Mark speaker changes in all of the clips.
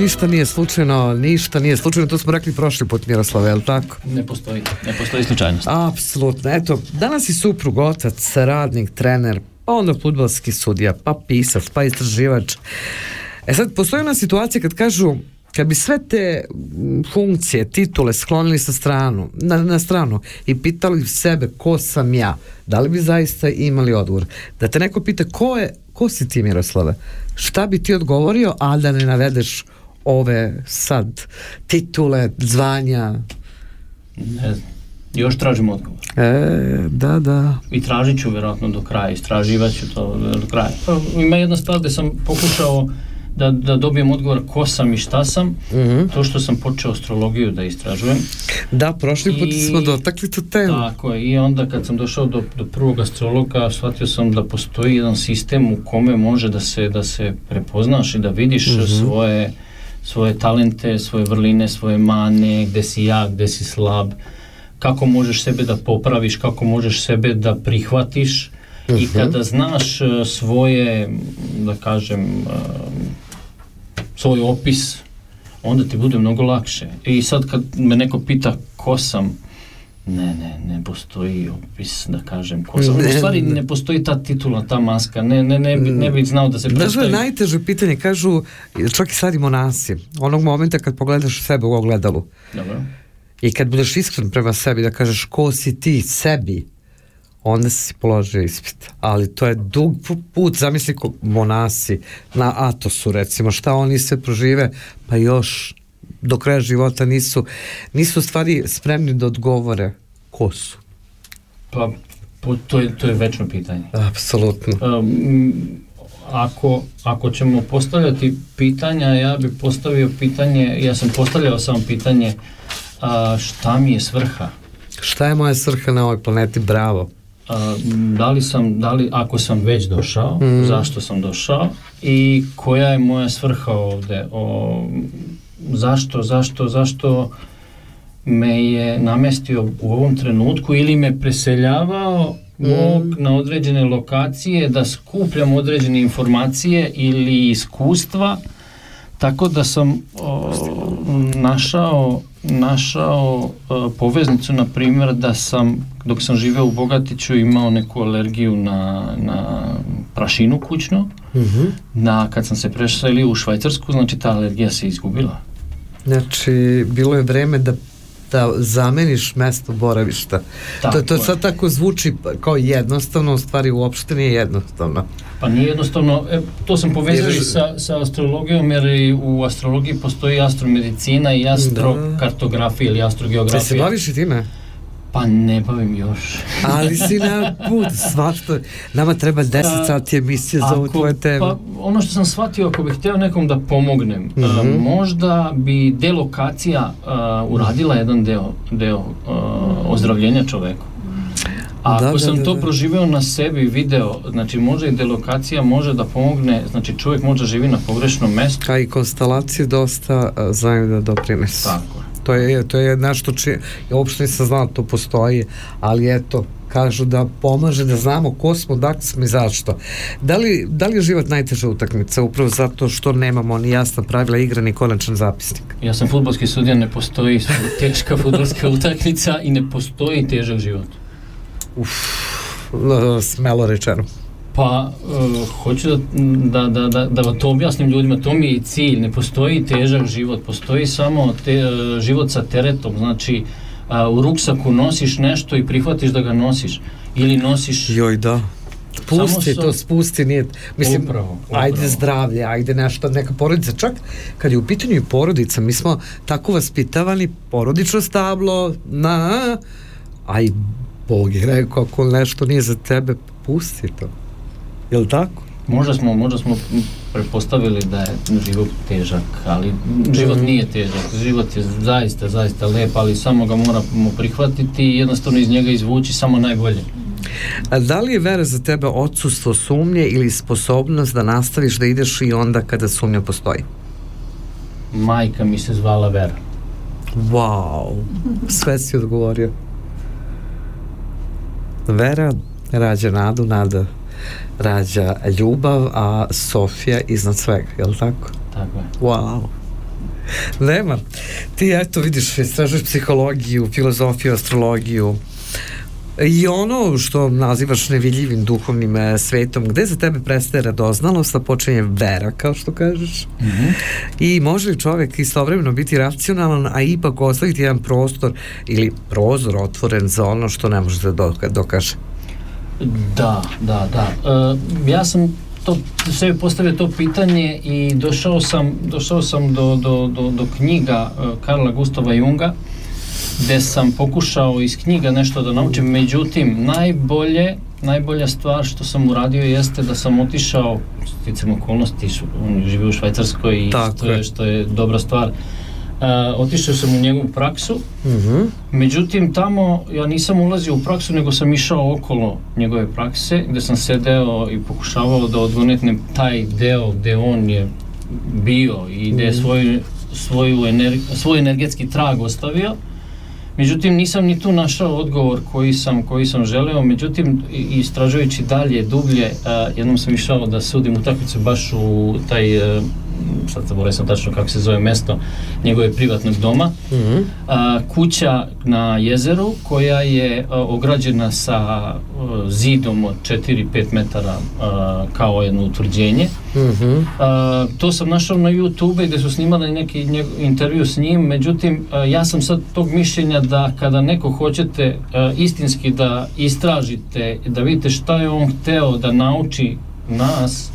Speaker 1: ništa nije slučajno, to smo rekli prošli put, Miroslave, je li tako?
Speaker 2: Ne postoji slučajnost.
Speaker 1: Apsolutno, eto, danas je suprug, otac, radnik, trener, pa onda fudbalski sudija, pa pisac, pa istraživač. Sad, postoji ona situacija kad kažu, kad bi sve te funkcije, titule sklonili na stranu i pitali sebe ko sam ja, da li bi zaista imali odgovor? Da te neko pita ko si ti, Miroslave? Šta bi ti odgovorio, a da ne navedeš ove sad titule, zvanja?
Speaker 2: Ne znam. Još tražim odgovor.
Speaker 1: Da.
Speaker 2: I tražit ću vjerojatno do kraja, istraživat ću to do kraja. Ima jedna stvar gdje sam pokušao da dobijem odgovor ko sam i šta sam, to što sam počeo astrologiju da istražujem.
Speaker 1: Da, prošli put smo dotakli tu temu.
Speaker 2: Tako je, i onda kad sam došao do prvog astrologa, shvatio sam da postoji jedan sistem u kome može da se prepoznaš i da vidiš svoje talente, svoje vrline, svoje mane, gdje si jak, gdje si slab, kako možeš sebe da popraviš, kako možeš sebe da prihvatiš. I kada znaš svoje, da kažem, svoj opis, onda ti bude mnogo lakše. I sad kad me neko pita ko sam, ne postoji opis, da kažem ko sam. U stvari ne postoji ta titula, ta maska, ne bi znao da se predstavi.
Speaker 1: Znaš, najteže pitanje, kažu, čak i sad i monasi, onog momenta kad pogledaš sebe u ogledalu.
Speaker 2: Dobro.
Speaker 1: I kad budeš iskren prema sebi, da kažeš ko si ti sebi, onda si položio ispit. Ali to je dug put, zamisli monasi na Atosu, recimo, šta oni sve prožive, pa još do kraja života nisu stvari spremni da odgovore ko su.
Speaker 2: Pa, to je večno pitanje.
Speaker 1: Apsolutno.
Speaker 2: Ako ćemo postavljati pitanja, ja bih postavio pitanje, ja sam postavljao samo pitanje, šta mi je svrha?
Speaker 1: Šta je moja svrha na ovoj planeti? Bravo.
Speaker 2: Ako sam već došao, zašto sam došao i koja je moja svrha ovdje? Zašto me je namestio u ovom trenutku ili me preseljavao na određene lokacije da skupljam određene informacije ili iskustva, tako da sam našao poveznicu, na primjer, da sam, dok sam živeo u Bogatiću, imao neku alergiju na prašinu kućnu. Kad sam se preselio u Švajcarsku, znači ta alergija se izgubila. Znači,
Speaker 1: bilo je vreme da zameniš mesto boravišta. To sad tako zvuči kao jednostavno, u stvari uopšte nije jednostavno.
Speaker 2: Pa nije jednostavno, to sam povezao sa astrologijom, jer u astrologiji postoji astromedicina i astrokartografija ili astrogeografija.
Speaker 1: Ti se baviš i time?
Speaker 2: Pa ne bavim još.
Speaker 1: Ali si na put, svašta. Nama treba 10 sati emisije za ovu tvoje teme.
Speaker 2: Pa ono što sam shvatio, ako bih htio nekom da pomognem, možda bi delokacija uradila jedan deo ozdravljenja čoveku. Ako sam to proživeo na sebi, video, znači možda i delokacija može da pomogne, znači čovjek možda živi na pogrešnom mjestu.
Speaker 1: A i konstelacije dosta znaju da doprinese.
Speaker 2: Tako je.
Speaker 1: To je nešto ja uopšte nisam znao to postoji, ali eto, kažu da pomaže da znamo ko smo, dakle smo i zašto. Da li je život najteža utakmica, upravo zato što nemamo ni jasna pravila igre, ni konačan zapisnik?
Speaker 2: Ja sam fudbalski sudija, ne postoji teška fudbalska utakmica i ne postoji težak život.
Speaker 1: Smelo rečeno.
Speaker 2: Pa, hoću da to objasnim ljudima, to mi je i cilj, ne postoji težak život, postoji samo život sa teretom, znači u ruksaku nosiš nešto i prihvatiš da ga nosiš, ili nosiš...
Speaker 1: Joj, da. Spusti, nije, mislim, upravo. Ajde zdravlje, ajde nešto, neka porodica, čak kad je u pitanju i porodica, mi smo tako vaspitavani, porodično stablo, aj Bog je rekao, ako nešto nije za tebe, pusti to. Je li tako?
Speaker 2: Možda smo pretpostavili da je život težak, ali život nije težak. Život je zaista lep, ali samo ga moramo prihvatiti i jednostavno iz njega izvući samo najbolje.
Speaker 1: A da li je vera za tebe odsustvo sumnje ili sposobnost da nastaviš da ideš i onda kada sumnja postoji?
Speaker 2: Majka mi se zvala Vera.
Speaker 1: Wow, sve si odgovorio. Vera rađa nadu, nada rađa ljubav, a Sofija iznad svega, je li tako?
Speaker 2: Tako je.
Speaker 1: Wow. Nema. Ti eto vidiš, istražuješ psihologiju, filozofiju, astrologiju i ono što nazivaš nevidljivim duhovnim svetom, gde za tebe prestaje radoznalost, a počinje vera, kao što kažeš. I može li čovjek istovremeno biti racionalan, a ipak ostaviti jedan prostor ili prozor otvoren za ono što ne može da dokaže?
Speaker 2: Da. Ja sam sebi postavio to pitanje i došao sam do knjiga Karla Gustava Junga, gde sam pokušao iz knjiga nešto da naučim, međutim najbolja stvar što sam uradio jeste da sam otišao, sticam okolnosti, on živi u Švajcarskoj i što je dobra stvar, otišao sam u njegovu praksu, međutim tamo ja nisam ulazio u praksu, nego sam išao okolo njegove prakse, gde sam sedeo i pokušavao da odgonetnem taj deo gde on je bio i gde je svoj energetski trag ostavio. Međutim, nisam ni tu našao odgovor koji sam želeo, međutim, istražujući dalje, dublje, jednom sam išao da sudim utakmicu baš u taj, sad zaboravio sam tačno kako se zove mesto, njegove privatnog doma, kuća na jezeru koja je ograđena sa zidom od 4-5 metara kao jedno utvrđenje. To sam našao na YouTube gdje su snimali neki intervju s njim, međutim, ja sam sad tog mišljenja da kada neko hoćete istinski da istražite, da vidite šta je on hteo da nauči nas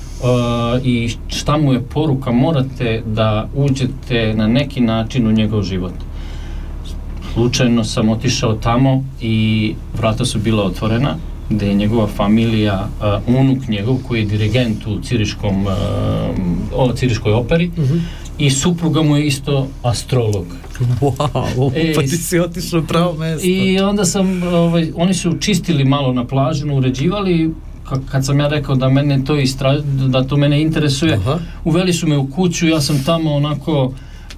Speaker 2: i šta mu je poruka, morate da uđete na neki način u njegov život. Slučajno sam otišao tamo i vrata su bila otvorena, gde je njegova familija, unuk njegov koji je dirigent u Ciriškoj operi, i supruga mu je isto astrolog.
Speaker 1: Wow, pa ti si otišao na pravo mesto.
Speaker 2: I onda sam, oni su čistili malo na plažu, uređivali. Kad sam ja rekao da mene to da to mene interesuje, uveli su me u kuću, ja sam tamo onako,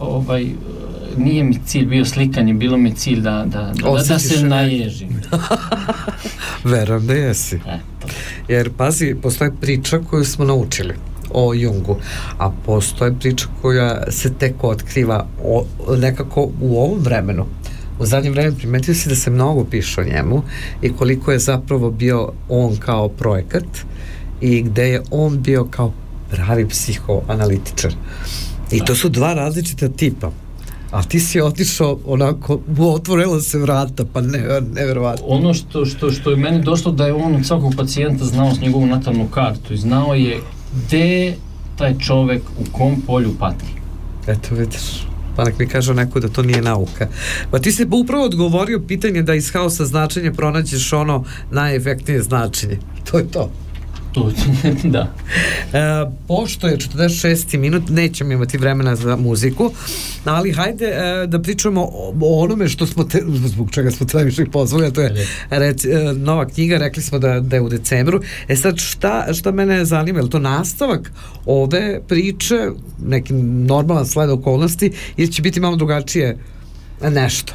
Speaker 2: nije mi cilj bio slikanje, bilo mi cilj da se naježim.
Speaker 1: Verujem da jesi. Jer pazi, postoje priča koju smo naučili o Jungu, a postoje priča koja se tek otkriva nekako u ovom vremenu. U zadnjem vremenu primetio si da se mnogo piše o njemu i koliko je zapravo bio on kao projekat i gde je on bio kao pravi psihoanalitičar. I to su dva različita tipa. A ti si otišao onako, otvorilo se vrata, pa neverovatno.
Speaker 2: Ono što je meni došlo da je on od svakog pacijenta znao s njegovu natalnu kartu i znao je gde taj čovek u kom polju pati.
Speaker 1: Eto vidiš. Pa nek mi kaže neko da to nije nauka. Pa ti si upravo odgovorio pitanje da iz haosa značenja pronađeš ono najefektnije značenje. To je to.
Speaker 2: Da.
Speaker 1: Pošto je 46. minut, nećemo imati vremena za muziku, ali hajde da pričamo o onome što smo zbog čega smo te najviše pozvali, a to je nova knjiga, rekli smo da je u decembru. Sad šta mene zanima, je li to nastavak ove priče, neki normalan sled okolnosti, ili će biti malo drugačije nešto?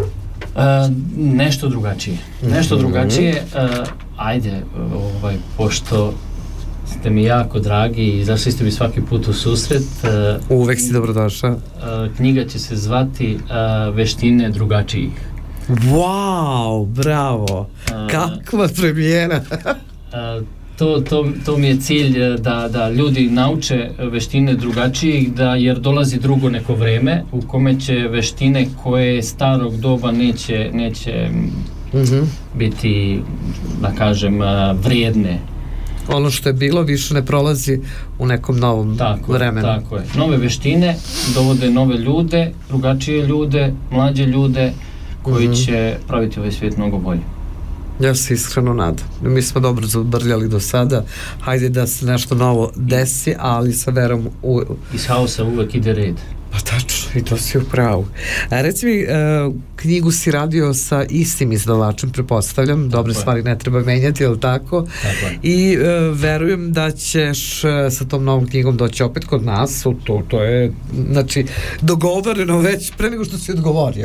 Speaker 2: Nešto drugačije. Ajde, pošto ste mi jako dragi i izašli ste mi svaki put u susret.
Speaker 1: Uvek si dobrodošao.
Speaker 2: Knjiga će se zvati Veštine drugačijih.
Speaker 1: Wow, bravo! Kakva premijera!
Speaker 2: To mi je cilj da ljudi nauče veštine drugačijih, jer dolazi drugo neko vreme u kome će veštine koje starog doba neće biti, da kažem, vrijedne.
Speaker 1: Ono što je bilo više ne prolazi u nekom novom vremenu.
Speaker 2: Tako je. Nove veštine dovode nove ljude, drugačije ljude, mlađe ljude koji će praviti ovaj svijet mnogo bolje.
Speaker 1: Ja se iskreno nadam. Mi smo dobro zabrljali do sada. Hajde da se nešto novo desi, ali sa verom
Speaker 2: iz haosa uvek ide red.
Speaker 1: Pa tačno, i to si u pravu. Reci mi, knjigu si radio sa istim izdavačem, pretpostavljam, dobre stvari ne treba menjati, je li tako?
Speaker 2: Tako je.
Speaker 1: I verujem da ćeš sa tom novom knjigom doći opet kod nas, to je, znači, dogovoreno već pre nego što si odgovorio.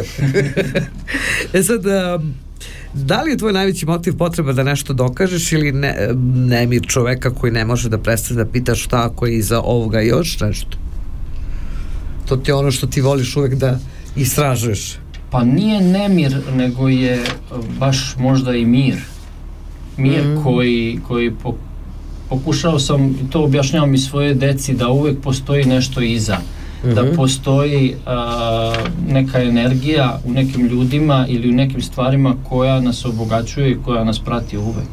Speaker 1: Sad, da li je tvoj najveći motiv potreba da nešto dokažeš ili nemir čoveka koji ne može da prestane da pita šta ako je iza ovoga još nešto? To ti je ono što ti voliš uvek da istražuješ.
Speaker 2: Pa nije nemir, nego je baš možda i mir. Mir koji pokušao sam, i to objašnjavam i svoje deci, da uvek postoji nešto iza. Da postoji neka energija u nekim ljudima ili u nekim stvarima koja nas obogaćuje i koja nas prati uvek.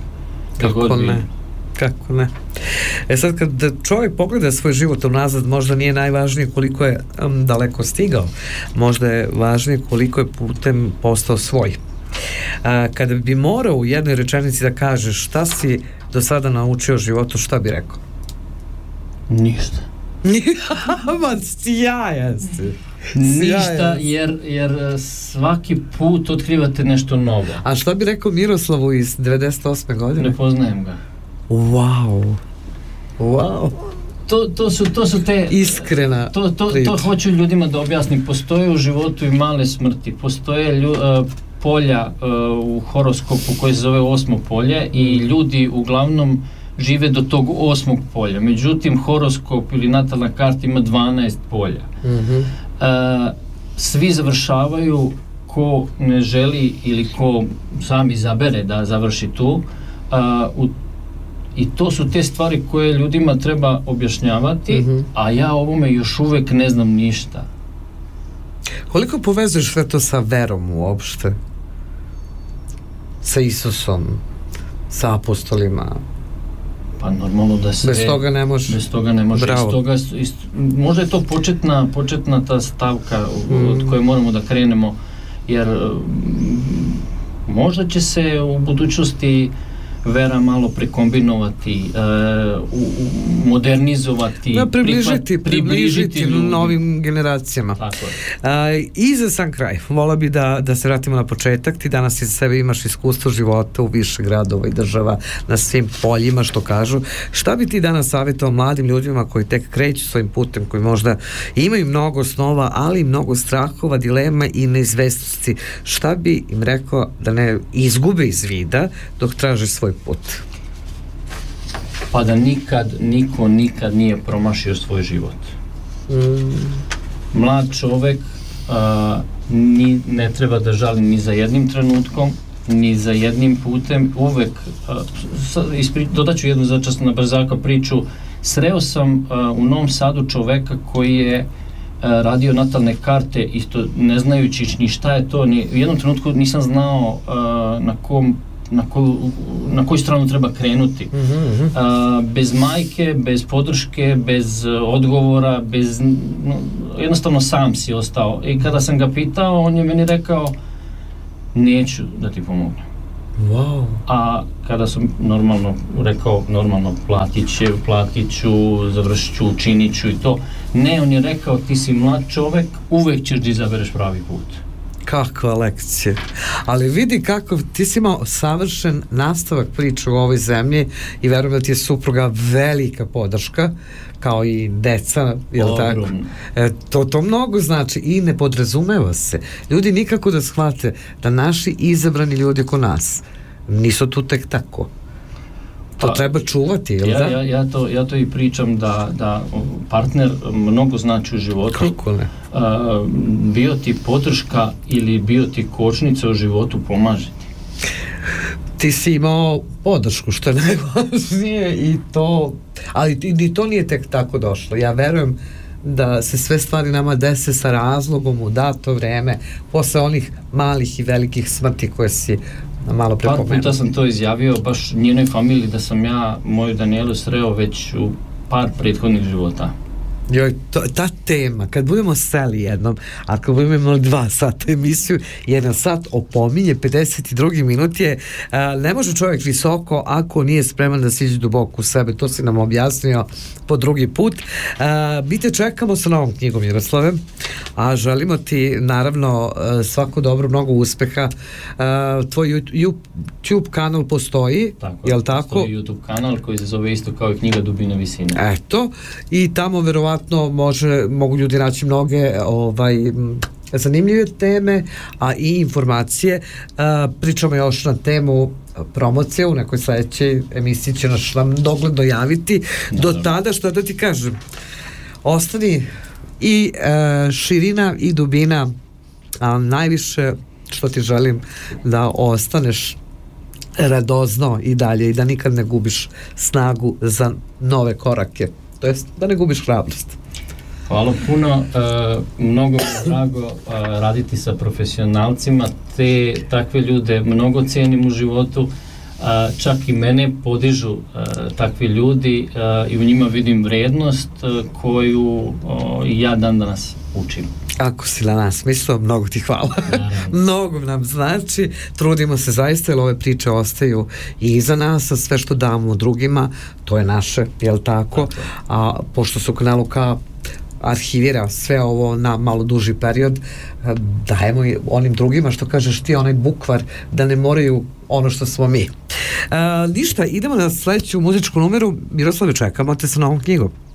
Speaker 1: Kako ne. Sad kad čovjek pogleda svoj život unazad, možda nije najvažnije koliko je daleko stigao, možda je važnije koliko je putem postao svoj. Kada bi morao u jednoj rečenici da kažeš šta si do sada naučio o životu, šta bi rekao?
Speaker 2: Ništa.
Speaker 1: Ma sjajan si.
Speaker 2: Ništa, jer svaki put otkrivate nešto novo.
Speaker 1: A šta bi rekao Miroslavu iz 98. godine?
Speaker 2: Ne poznajem ga.
Speaker 1: Wow.
Speaker 2: To su te
Speaker 1: iskrena priča.
Speaker 2: To hoću ljudima da objasnim. Postoje u životu i male smrti. Postoje polja u horoskopu koje se zove 8. polje i ljudi uglavnom žive do tog 8. polja. Međutim, horoskop ili natalna karta ima 12 polja. Svi završavaju ko ne želi ili ko sam izabere da završi tu. I to su te stvari koje ljudima treba objašnjavati, a ja o ovome još uvek ne znam ništa.
Speaker 1: Koliko povezuješ sve to sa verom uopšte? Sa Isusom, sa apostolima?
Speaker 2: Pa normalno da se...
Speaker 1: Bez toga ne može.
Speaker 2: Bravo. Možda je to početna ta stavka od koje moramo da krenemo, jer možda će se u budućnosti vera malo prekombinovati, modernizovati,
Speaker 1: približiti novim generacijama. I za sam kraj, volao bi da se vratimo na početak. Ti danas iza sebe imaš iskustvo života u više gradova i država, na svim poljima, što kažu. Šta bi ti danas savjetovao mladim ljudima koji tek kreću svojim putem, koji možda imaju mnogo snova, ali i mnogo strahova, dilema i neizvesnosti? Šta bi im rekao da ne izgube iz vida dok traže svoj put?
Speaker 2: Pa da niko nikad nije promašio svoj život. Mlad čovek ne treba da žali ni za jednim trenutkom, ni za jednim putem. Uvek, dodaću jednu začasnu na brzaka priču, sreo sam u Novom Sadu čoveka koji je radio natalne karte, isto ne znajući ni šta je to. U jednom trenutku nisam znao na koju stranu treba krenuti. Bez majke, bez podrške, bez odgovora, jednostavno sam si ostao. I kada sam ga pitao, on je meni rekao, neću da ti pomognem.
Speaker 1: Wow.
Speaker 2: A kada sam rekao, platit ću, završit ću, učinit ću i to. Ne, on je rekao, ti si mlad čovek, uvek ćeš da izabereš pravi put.
Speaker 1: Kakva lekcija. Ali vidi kako ti si imao savršen nastavak priče u ovoj zemlji i verujem da ti je supruga velika podrška, kao i deca, jel tako? To mnogo znači i ne podrazumeva se. Ljudi nikako da shvate da naši izabrani ljudi oko nas nisu tu tek tako. To treba čuvati, jel da?
Speaker 2: Ja to i pričam da partner mnogo znači u životu.
Speaker 1: Kako ne?
Speaker 2: Bio ti podrška ili bio ti kočnica u životu, pomaže ti.
Speaker 1: Ti si imao podršku, što je najvažnije, i to, ali ni to nije tek tako došlo. Ja verujem da se sve stvari nama dese sa razlogom u dato vreme, posle onih malih i velikih smrti koje si malo prepomenuo.
Speaker 2: Par puta sam to izjavio, baš njenoj familiji, da sam ja moju Danijelu sreo već u par prethodnih života.
Speaker 1: Joj, ta tema, kad budemo seli jednom, ako budemo imali 2 sata emisiju, 1 sat opominje, 52. minut je, ne može čovjek visoko ako nije spreman da siđe duboko u sebe, to si nam objasnio po drugi put. Mi te čekamo sa novom knjigom, Miroslave, a želimo ti naravno svako dobro, mnogo uspeha. Tvoj YouTube kanal postoji, jel tako?
Speaker 2: Postoji YouTube kanal koji se zove isto kao i knjiga Dubine visine.
Speaker 1: Eto, i tamo verovatno mogu ljudi naći mnoge zanimljive teme, a i informacije. Pričamo još na temu promocije, u nekoj sledećoj emisiji će nas nam dogledno javiti. Do tada, što da ti kažem, ostani i širina i dubina, a najviše što ti želim da ostaneš radozno i dalje i da nikad ne gubiš snagu za nove korake, to jest da ne gubiš hrabrost.
Speaker 2: Hvala puno, mnogo mi je drago raditi sa profesionalcima, takve ljude mnogo cijenim u životu, čak i mene podižu takvi ljudi i u njima vidim vrijednost koju ja dan danas učim.
Speaker 1: Ako si na nas mislio, mnogo ti hvala. Mnogo nam znači, trudimo se zaista jer ove priče ostaju i iza nas, a sve što damo drugima, to je naše, jel tako? A pošto su Kanal K arhivira sve ovo na malo duži period, dajemo i onim drugima, što kažeš ti, onaj bukvar, da ne moraju ono što smo mi. Ništa, idemo na sledeću muzičku numeru. Miroslave, čekamo te sa novom knjigom.